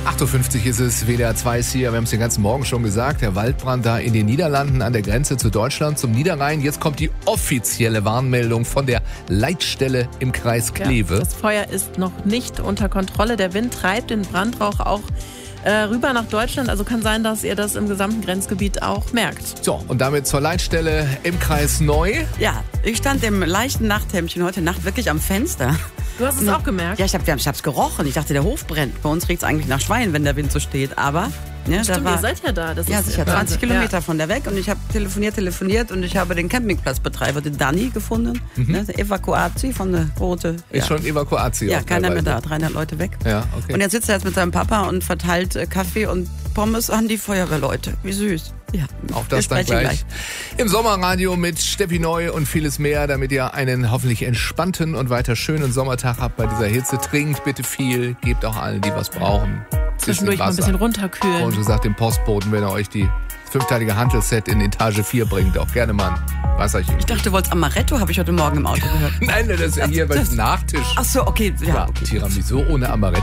8.50 Uhr ist es, WDR 2 ist hier. Wir haben es den ganzen Morgen schon gesagt. Der Waldbrand da in den Niederlanden an der Grenze zu Deutschland, zum Niederrhein. Jetzt kommt die offizielle Warnmeldung von der Leitstelle im Kreis Kleve. Ja, das Feuer ist noch nicht unter Kontrolle. Der Wind treibt den Brandrauch auch rüber nach Deutschland. Also kann sein, dass ihr das im gesamten Grenzgebiet auch merkt. So, und damit zur Leitstelle im Kreis Neu. Ja, ich stand im leichten Nachthemdchen heute Nacht wirklich am Fenster. Du hast es auch gemerkt? Ja, ich hab's gerochen. Ich dachte, der Hof brennt. Bei uns riecht's eigentlich nach Schwein, wenn der Wind so steht. Aber ja, stimmt, ihr seid ja da. Das ja, ist sicher 20 Kilometer von der weg. Und ich habe telefoniert und ich habe den Campingplatzbetreiber, den Danny, gefunden. Der Evakuatie von der Rote. Ist schon Evakuatie. Ja, keiner mehr da. 300 Leute weg. Ja, okay. Und jetzt sitzt er jetzt mit seinem Papa und verteilt Kaffee und Pommes an die Feuerwehrleute. Wie süß. Ja, auch das dann gleich im Sommerradio mit Steffi Neu und vieles mehr, damit ihr einen hoffentlich entspannten und weiter schönen Sommertag habt bei dieser Hitze. Trinkt bitte viel, gebt auch allen, die was brauchen. Zwischendurch mal ein bisschen runterkühlen. Und sagt dem Postboten, wenn er euch die 5-teilige Hantelset in Etage 4 bringt, auch gerne mal ein Wasserchen. Ich dachte, du wolltest Amaretto, habe ich heute Morgen im Auto gehört. Nein, das ist ja hier beim Nachtisch. Ach so, okay. Ja, okay. Tiramisu ohne Amaretto.